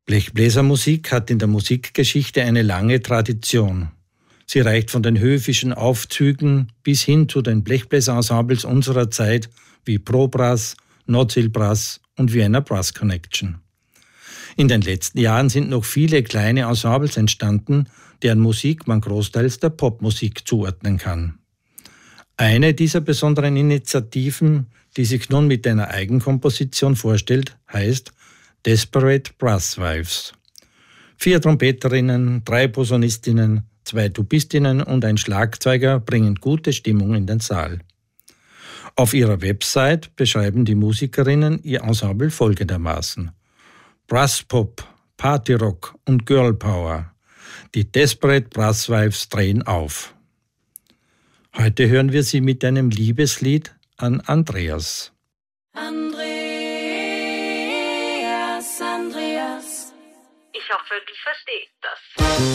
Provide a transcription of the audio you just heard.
Blechbläsermusik hat in der Musikgeschichte eine lange Tradition. Sie reicht von den höfischen Aufzügen bis hin zu den Blechbläserensembles unserer Zeit wie Pro-Brass, Nothill Brass und Vienna Brass Connection. In den letzten Jahren sind noch viele kleine Ensembles entstanden, deren Musik man großteils der Popmusik zuordnen kann. Eine dieser besonderen Initiativen, die sich nun mit einer Eigenkomposition vorstellt, heißt Desperate Brass Wives. 4 Trompeterinnen, 3 Posaunistinnen, 2 Tubistinnen und ein Schlagzeuger bringen gute Stimmung in den Saal. Auf ihrer Website beschreiben die Musikerinnen ihr Ensemble folgendermaßen: Brasspop, Partyrock und Girl Power. Die Desperate Brass Wives drehen auf. Heute hören wir sie mit einem Liebeslied an Andreas. Andreas, ich hoffe, du verstehst das.